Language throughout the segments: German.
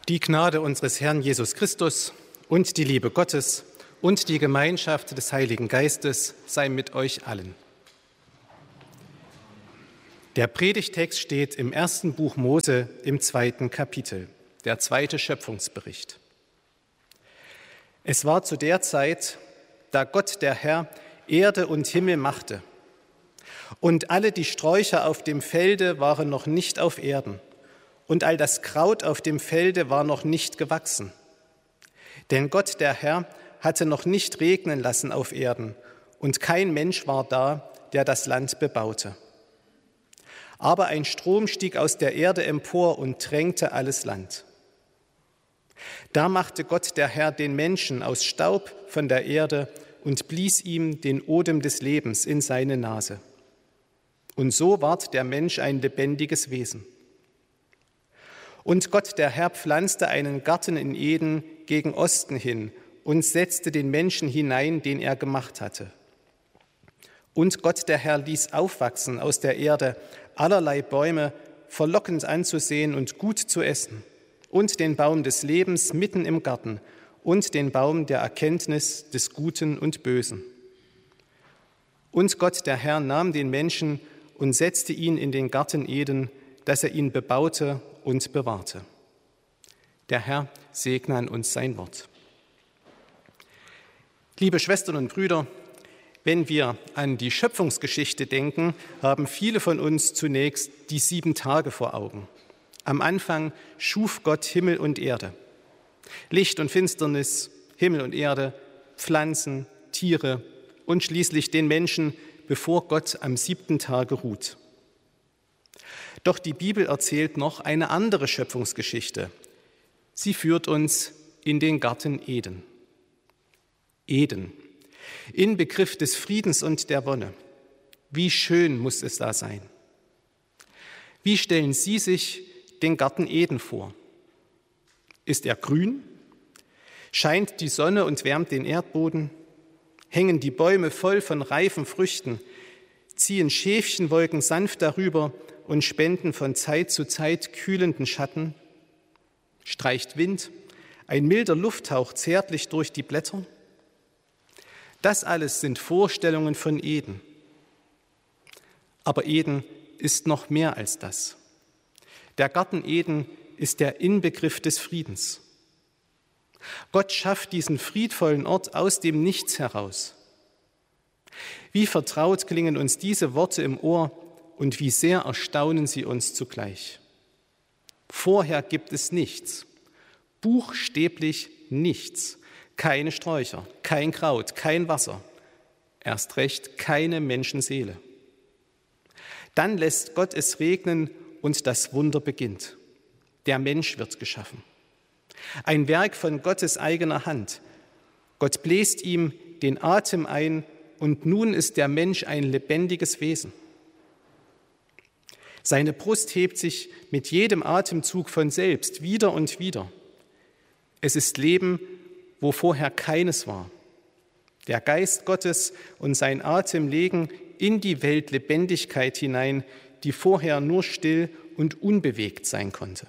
Die Gnade unseres Herrn Jesus Christus und die Liebe Gottes und die Gemeinschaft des Heiligen Geistes sei mit euch allen. Der Predigtext steht im 1. Buch Mose im 2. Kapitel, der 2. Schöpfungsbericht. Es war zu der Zeit, da Gott der Herr Erde und Himmel machte. Und alle die Sträucher auf dem Felde waren noch nicht auf Erden, und all das Kraut auf dem Felde war noch nicht gewachsen. Denn Gott der Herr hatte noch nicht regnen lassen auf Erden, und kein Mensch war da, der das Land bebaute. Aber ein Strom stieg aus der Erde empor und tränkte alles Land. Da machte Gott der Herr den Menschen aus Staub von der Erde und blies ihm den Odem des Lebens in seine Nase. Und so ward der Mensch ein lebendiges Wesen. Und Gott der Herr pflanzte einen Garten in Eden gegen Osten hin und setzte den Menschen hinein, den er gemacht hatte. Und Gott der Herr ließ aufwachsen aus der Erde allerlei Bäume, verlockend anzusehen und gut zu essen, und den Baum des Lebens mitten im Garten und den Baum der Erkenntnis des Guten und Bösen. Und Gott der Herr nahm den Menschen und setzte ihn in den Garten Eden, dass er ihn bebaute und bewahrte. Der Herr segne an uns sein Wort. Liebe Schwestern und Brüder, wenn wir an die Schöpfungsgeschichte denken, haben viele von uns zunächst die 7 Tage vor Augen. Am Anfang schuf Gott Himmel und Erde. Licht und Finsternis, Himmel und Erde, Pflanzen, Tiere und schließlich den Menschen, bevor Gott am 7. Tage ruht. Doch die Bibel erzählt noch eine andere Schöpfungsgeschichte. Sie führt uns in den Garten Eden. Eden, Inbegriff des Friedens und der Wonne. Wie schön muss es da sein. Wie stellen Sie sich den Garten Eden vor? Ist er grün? Scheint die Sonne und wärmt den Erdboden? Hängen die Bäume voll von reifen Früchten? Ziehen Schäfchenwolken sanft darüber und spenden von Zeit zu Zeit kühlenden Schatten? Streicht Wind, ein milder Lufthauch zärtlich durch die Blätter? Das alles sind Vorstellungen von Eden. Aber Eden ist noch mehr als das. Der Garten Eden ist der Inbegriff des Friedens. Gott schafft diesen friedvollen Ort aus dem Nichts heraus. Wie vertraut klingen uns diese Worte im Ohr und wie sehr erstaunen sie uns zugleich. Vorher gibt es nichts, buchstäblich nichts, keine Sträucher, kein Kraut, kein Wasser, erst recht keine Menschenseele. Dann lässt Gott es regnen und das Wunder beginnt. Der Mensch wird geschaffen. Ein Werk von Gottes eigener Hand. Gott bläst ihm den Atem ein und nun ist der Mensch ein lebendiges Wesen. Seine Brust hebt sich mit jedem Atemzug von selbst wieder und wieder. Es ist Leben, wo vorher keines war. Der Geist Gottes und sein Atem legen in die Welt Lebendigkeit hinein, die vorher nur still und unbewegt sein konnte.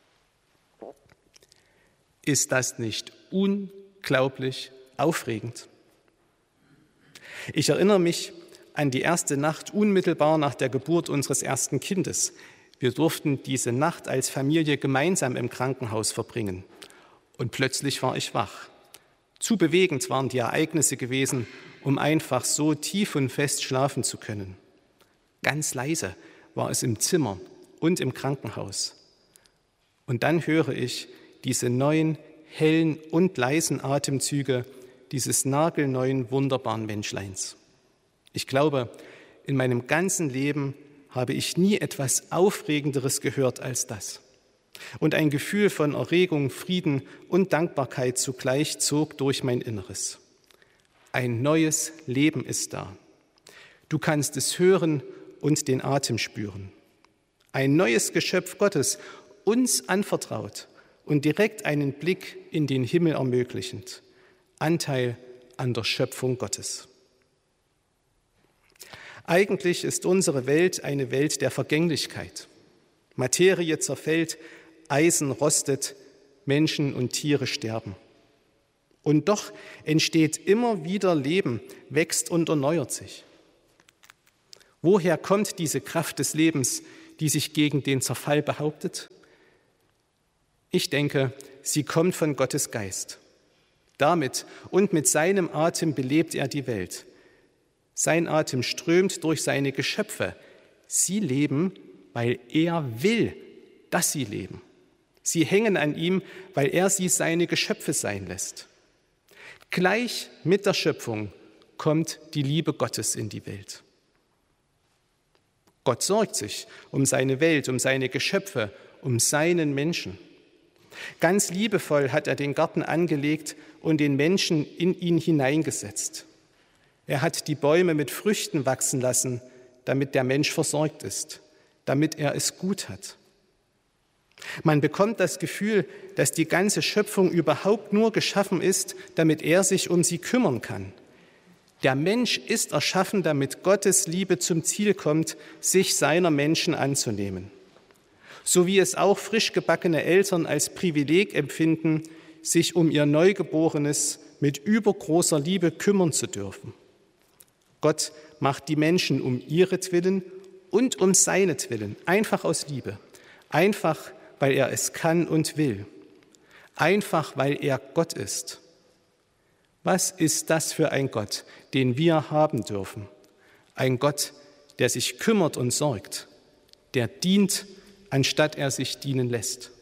Ist das nicht unglaublich aufregend? Ich erinnere mich an die erste Nacht unmittelbar nach der Geburt unseres ersten Kindes. Wir durften diese Nacht als Familie gemeinsam im Krankenhaus verbringen. Und plötzlich war ich wach. Zu bewegend waren die Ereignisse gewesen, um einfach so tief und fest schlafen zu können. Ganz leise war es im Zimmer und im Krankenhaus. Und dann höre ich diese neuen, hellen und leisen Atemzüge dieses nagelneuen, wunderbaren Menschleins. Ich glaube, in meinem ganzen Leben habe ich nie etwas Aufregenderes gehört als das. Und ein Gefühl von Erregung, Frieden und Dankbarkeit zugleich zog durch mein Inneres. Ein neues Leben ist da. Du kannst es hören und den Atem spüren. Ein neues Geschöpf Gottes, uns anvertraut und direkt einen Blick in den Himmel ermöglichend. Anteil an der Schöpfung Gottes. Eigentlich ist unsere Welt eine Welt der Vergänglichkeit. Materie zerfällt, Eisen rostet, Menschen und Tiere sterben. Und doch entsteht immer wieder Leben, wächst und erneuert sich. Woher kommt diese Kraft des Lebens, die sich gegen den Zerfall behauptet? Ich denke, sie kommt von Gottes Geist. Damit und mit seinem Atem belebt er die Welt. Sein Atem strömt durch seine Geschöpfe. Sie leben, weil er will, dass sie leben. Sie hängen an ihm, weil er sie seine Geschöpfe sein lässt. Gleich mit der Schöpfung kommt die Liebe Gottes in die Welt. Gott sorgt sich um seine Welt, um seine Geschöpfe, um seinen Menschen. Ganz liebevoll hat er den Garten angelegt und den Menschen in ihn hineingesetzt. Er hat die Bäume mit Früchten wachsen lassen, damit der Mensch versorgt ist, damit er es gut hat. Man bekommt das Gefühl, dass die ganze Schöpfung überhaupt nur geschaffen ist, damit er sich um sie kümmern kann. Der Mensch ist erschaffen, damit Gottes Liebe zum Ziel kommt, sich seiner Menschen anzunehmen. So wie es auch frisch gebackene Eltern als Privileg empfinden, sich um ihr Neugeborenes mit übergroßer Liebe kümmern zu dürfen. Gott macht die Menschen um ihretwillen und um seinetwillen, einfach aus Liebe, einfach, weil er es kann und will, einfach, weil er Gott ist. Was ist das für ein Gott, den wir haben dürfen? Ein Gott, der sich kümmert und sorgt, der dient, anstatt er sich dienen lässt.